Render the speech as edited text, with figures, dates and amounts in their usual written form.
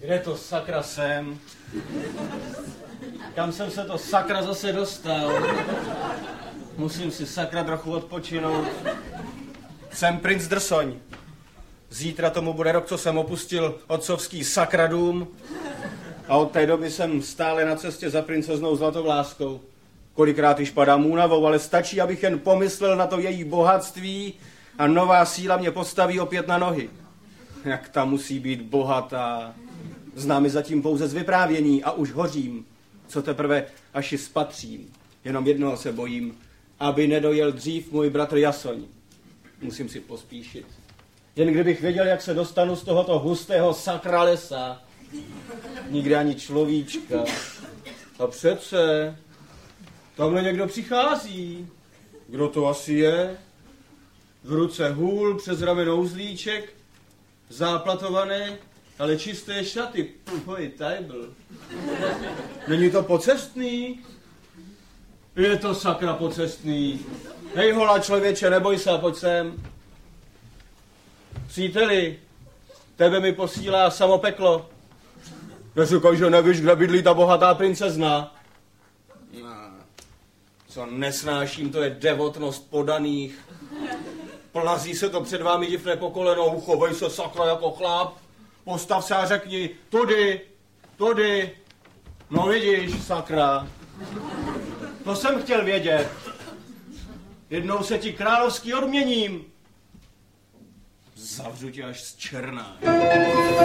Kde to sakra jsem? Kam jsem se to sakra zase dostal? Musím si sakra trochu odpočinout. Jsem princ Drsoň. Zítra tomu bude rok, co jsem opustil otcovský sakra dům. A od té doby jsem stále na cestě za princeznou Zlatovláskou. Kolikrát již padám únavou, ale stačí, abych jen pomyslel na to její bohatství a nová síla mě postaví opět na nohy. Jak ta musí být bohatá. Znám ji zatím pouze z vyprávění a už hořím, co teprve až ji spatřím. Jenom jednoho se bojím, aby nedojel dřív můj bratr Jasoň. Musím si pospíšit. Jen kdybych věděl, jak se dostanu z tohoto hustého sakra lesa. Nikde ani človíčka. A přece, tamhle někdo přichází. Kdo to asi je? V ruce hůl, přes rameno uzlíček, záplatované, ale čisté šaty. Poj, tajbl. Není to pocestný? Je to sakra pocestný. Hej hola člověče, neboj se, pojď sem. Příteli, tebe mi posílá samo peklo. Neříkaj, že nevíš, kde bydlí ta bohatá princezna. Co nesnáším, to je devotnost podaných. Plazí se to před vámi div nepokolenou, chovej se sakra jako chlap. Postav se a řekni, tudy. No vidíš, sakra. To jsem chtěl vědět. Jednou se ti královský odměním. Zavřu tě až z černá.